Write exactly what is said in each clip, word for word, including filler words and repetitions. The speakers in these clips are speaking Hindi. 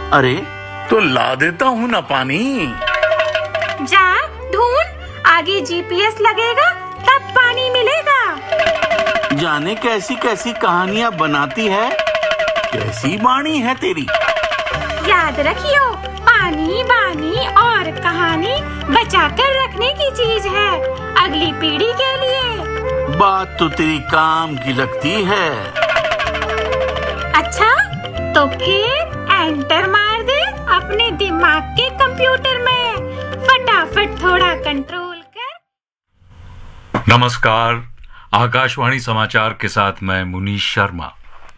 अरे तो ला देता हूँ ना पानी। जा ढूंढ, आगे जीपीएस लगेगा तब पानी मिलेगा। जाने कैसी कैसी कहानियाँ बनाती है, कैसी वाणी है तेरी। याद रखियो, पानी बानी और कहानी बचा कर रखने की चीज है, अगली पीढ़ी के लिए। बात तो तेरी काम की लगती है। अच्छा तो फिर एंटर मार दे अपने दिमाग के कंप्यूटर में, फटाफट थोड़ा कंट्रोल कर। नमस्कार, आकाशवाणी समाचार के साथ मैं मुनीश शर्मा।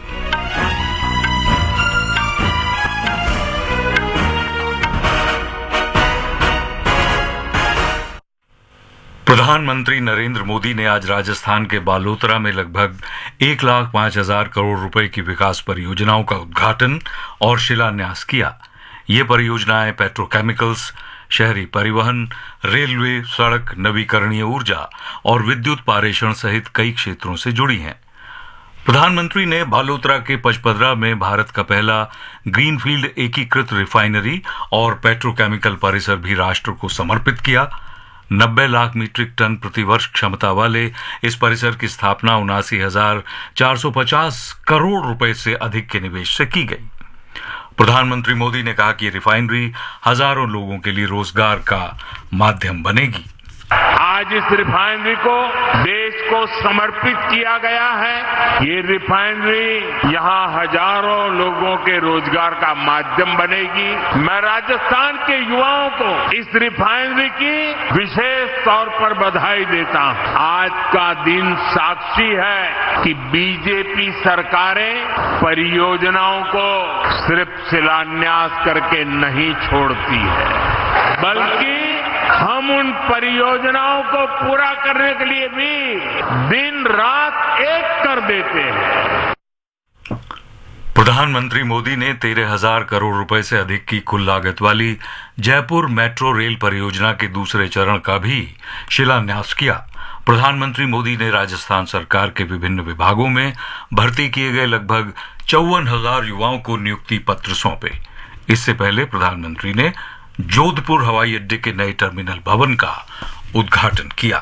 प्रधानमंत्री नरेंद्र मोदी ने आज राजस्थान के बालोतरा में लगभग एक लाख पांच हजार करोड़ रुपए की विकास परियोजनाओं का उद्घाटन और शिलान्यास किया। ये परियोजनाएं पेट्रोकेमिकल्स, शहरी परिवहन, रेलवे, सड़क, नवीकरणीय ऊर्जा और विद्युत पारेषण सहित कई क्षेत्रों से जुड़ी हैं। प्रधानमंत्री ने बालोतरा के पचपदरा में भारत का पहला ग्रीनफील्ड एकीकृत रिफाइनरी और पेट्रोकेमिकल परिसर भी राष्ट्र को समर्पित किया। नब्बे लाख मीट्रिक टन प्रति वर्ष क्षमता वाले इस परिसर की स्थापना उनासी हजार चार सौ पचास करोड़ रुपए से अधिक के निवेश से की गई। प्रधानमंत्री मोदी ने कहा कि रिफाइनरी हजारों लोगों के लिए रोजगार का माध्यम बनेगी। आज इस रिफाइनरी को देश को समर्पित किया गया है। ये रिफाइनरी यहाँ हजारों लोगों के रोजगार का माध्यम बनेगी। मैं राजस्थान के युवाओं को इस रिफाइनरी की विशेष तौर पर बधाई देता हूँ। आज का दिन साक्षी है कि बीजेपी सरकारें परियोजनाओं को सिर्फ शिलान्यास करके नहीं छोड़ती है, बल्कि हम उन परियोजनाओं को पूरा करने के लिए भी दिन रात एक कर देते हैं। प्रधानमंत्री मोदी ने तेरह हजार करोड़ रुपए से अधिक की कुल लागत वाली जयपुर मेट्रो रेल परियोजना के दूसरे चरण का भी शिलान्यास किया। प्रधानमंत्री मोदी ने राजस्थान सरकार के विभिन्न विभागों में भर्ती किए गए लगभग चौवन हजार युवाओं को नियुक्ति पत्र सौंपे। इससे पहले प्रधानमंत्री ने जोधपुर हवाई अड्डे के नए टर्मिनल भवन का उद्घाटन किया।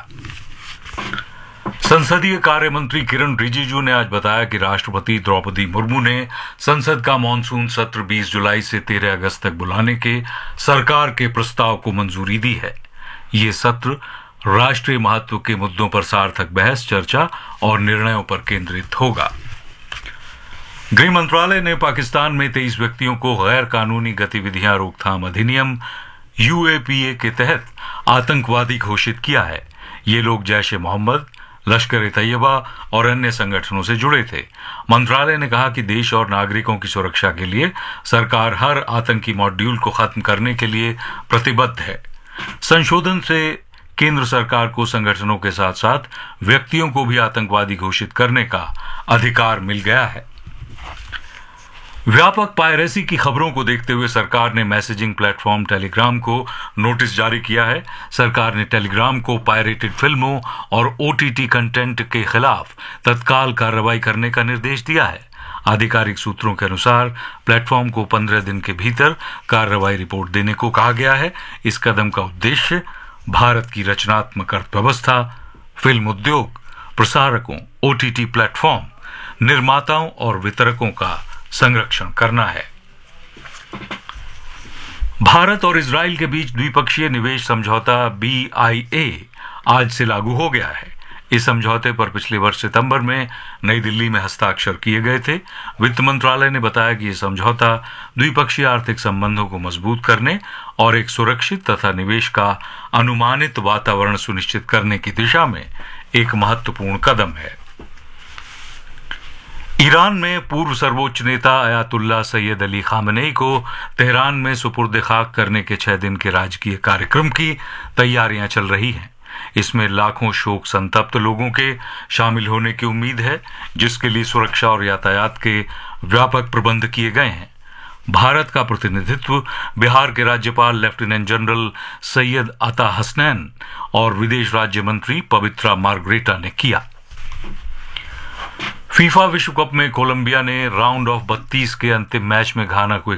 संसदीय कार्य मंत्री किरण रिजिजू ने आज बताया कि राष्ट्रपति द्रौपदी मुर्मू ने संसद का मॉनसून सत्र बीस जुलाई से तेरह अगस्त तक बुलाने के सरकार के प्रस्ताव को मंजूरी दी है। ये सत्र राष्ट्रीय महत्व के मुद्दों पर सार्थक बहस, चर्चा और निर्णयों पर केंद्रित होगा। गृह मंत्रालय ने पाकिस्तान में तेईस व्यक्तियों को गैर कानूनी गतिविधियां रोकथाम अधिनियम यूएपीए के तहत आतंकवादी घोषित किया है। ये लोग जैश ए मोहम्मद, लश्कर-ए-तैयबा और अन्य संगठनों से जुड़े थे। मंत्रालय ने कहा कि देश और नागरिकों की सुरक्षा के लिए सरकार हर आतंकी मॉड्यूल को खत्म करने के लिए प्रतिबद्ध है। संशोधन से केंद्र सरकार को संगठनों के साथ साथ व्यक्तियों को भी आतंकवादी घोषित करने का अधिकार मिल गया है। व्यापक पायरेसी की खबरों को देखते हुए सरकार ने मैसेजिंग प्लेटफॉर्म टेलीग्राम को नोटिस जारी किया है। सरकार ने टेलीग्राम को पायरेटेड फिल्मों और ओटीटी कंटेंट के खिलाफ तत्काल कार्रवाई करने का निर्देश दिया है। आधिकारिक सूत्रों के अनुसार प्लेटफॉर्म को पंद्रह दिन के भीतर कार्रवाई रिपोर्ट देने को कहा गया है। इस कदम का उद्देश्य भारत की रचनात्मक अर्थव्यवस्था, फिल्म उद्योग, प्रसारकों, ओटीटी प्लेटफॉर्म, निर्माताओं और वितरकों का संरक्षण करना है। भारत और इजराइल के बीच द्विपक्षीय निवेश समझौता बी आई ए आज से लागू हो गया है। इस समझौते पर पिछले वर्ष सितंबर में नई दिल्ली में हस्ताक्षर किए गए थे। वित्त मंत्रालय ने बताया कि यह समझौता द्विपक्षीय आर्थिक संबंधों को मजबूत करने और एक सुरक्षित तथा निवेश का अनुमानित वातावरण सुनिश्चित करने की दिशा में एक महत्वपूर्ण कदम है। ईरान में पूर्व सर्वोच्च नेता अयातुल्ला सैयद अली खामनेई को तेहरान में सुपुर्द खाक करने के छह दिन के राजकीय कार्यक्रम की तैयारियां चल रही हैं। इसमें लाखों शोक संतप्त लोगों के शामिल होने की उम्मीद है, जिसके लिए सुरक्षा और यातायात के व्यापक प्रबंध किए गए हैं। भारत का प्रतिनिधित्व बिहार के राज्यपाल लेफ्टिनेंट जनरल सैयद अता हसनैन और विदेश राज्य मंत्री पवित्रा मार्गरेटा ने किया। फीफा विश्व कप में कोलंबिया ने राउंड ऑफ बत्तीस के अंतिम मैच में घाना को